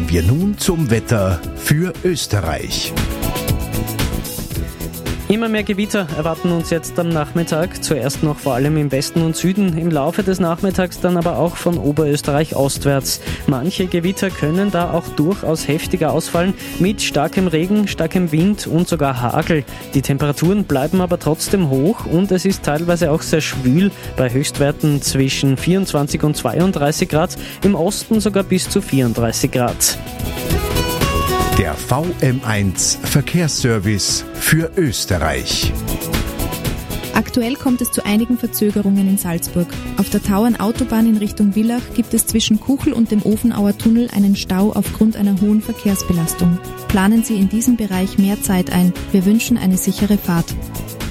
Kommen wir nun zum Wetter für Österreich. Immer mehr Gewitter erwarten uns jetzt am Nachmittag. Zuerst noch vor allem im Westen und Süden, im Laufe des Nachmittags dann aber auch von Oberösterreich ostwärts. Manche Gewitter können da auch durchaus heftiger ausfallen, mit starkem Regen, starkem Wind und sogar Hagel. Die Temperaturen bleiben aber trotzdem hoch und es ist teilweise auch sehr schwül, bei Höchstwerten zwischen 24 und 32 Grad, im Osten sogar bis zu 34 Grad. Der VM1 Verkehrsservice für Österreich. Aktuell kommt es zu einigen Verzögerungen in Salzburg. Auf der Tauernautobahn in Richtung Villach gibt es zwischen Kuchel und dem Ofenauer Tunnel einen Stau aufgrund einer hohen Verkehrsbelastung. Planen Sie in diesem Bereich mehr Zeit ein. Wir wünschen eine sichere Fahrt.